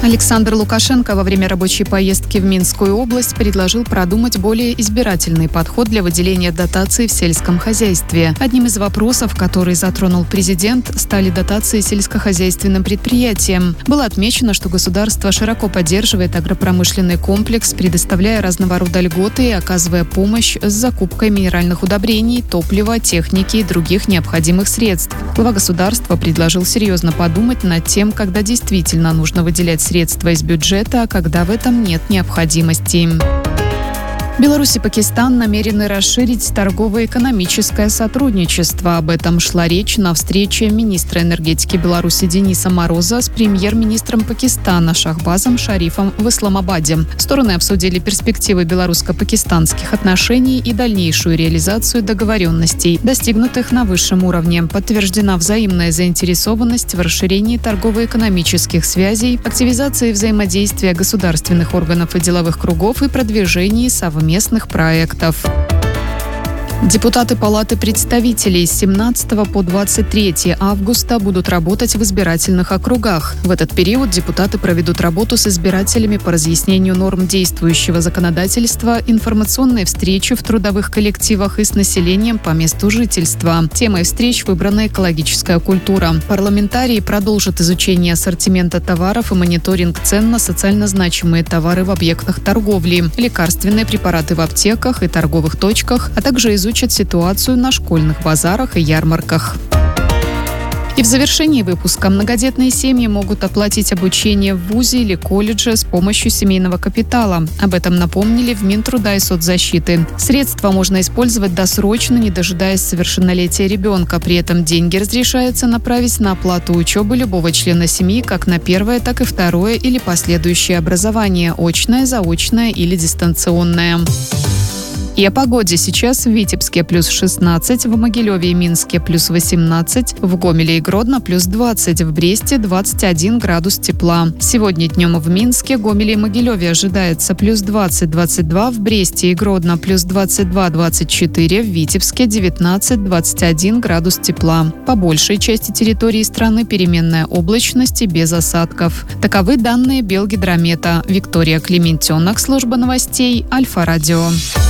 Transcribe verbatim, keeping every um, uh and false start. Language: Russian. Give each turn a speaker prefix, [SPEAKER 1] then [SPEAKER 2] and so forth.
[SPEAKER 1] Александр Лукашенко во время рабочей поездки в Минскую область предложил продумать более избирательный подход для выделения дотаций в сельском хозяйстве. Одним из вопросов, который затронул президент, стали дотации сельскохозяйственным предприятиям. Было отмечено, что государство широко поддерживает агропромышленный комплекс, предоставляя разного рода льготы и оказывая помощь с закупкой минеральных удобрений, топлива, техники и других необходимых средств. Глава государства предложил серьезно подумать над тем, когда действительно нужно выделять средства из бюджета, а когда в этом нет необходимости. Беларусь и Пакистан намерены расширить торгово-экономическое сотрудничество. Об этом шла речь на встрече министра энергетики Беларуси Дениса Мороза с премьер-министром Пакистана Шахбазом Шарифом в Исламабаде. Стороны обсудили перспективы белорусско-пакистанских отношений и дальнейшую реализацию договоренностей, достигнутых на высшем уровне. Подтверждена взаимная заинтересованность в расширении торгово-экономических связей, активизации взаимодействия государственных органов и деловых кругов и продвижении совместных местных проектов. Депутаты Палаты представителей с семнадцатого по двадцать третье августа будут работать в избирательных округах. В этот период депутаты проведут работу с избирателями по разъяснению норм действующего законодательства, информационные встречи в трудовых коллективах и с населением по месту жительства. Темой встреч выбрана экологическая культура. Парламентарии продолжат изучение ассортимента товаров и мониторинг цен на социально значимые товары в объектах торговли, лекарственные препараты в аптеках и торговых точках, а также изучат ситуацию на школьных базарах и ярмарках. И в завершении выпуска: многодетные семьи могут оплатить обучение в вузе или колледже с помощью семейного капитала. Об этом напомнили в Минтруда и соцзащиты. Средства можно использовать досрочно, не дожидаясь совершеннолетия ребенка. При этом деньги разрешается направить на оплату учебы любого члена семьи как на первое, так и второе или последующее образование – очное, заочное или дистанционное. И о погоде. Сейчас в Витебске плюс шестнадцать, в Могилеве и Минске плюс восемнадцать, в Гомеле и Гродно плюс двадцать, в Бресте двадцать один градус тепла. Сегодня днем в Минске, Гомеле и Могилеве ожидается плюс двадцать - двадцать два, в Бресте и Гродно плюс двадцать два - двадцать четыре, в Витебске девятнадцать - двадцать один градус тепла. По большей части территории страны переменная облачность и без осадков. Таковы данные Белгидромета. Виктория Клементенок, служба новостей, Альфа-радио.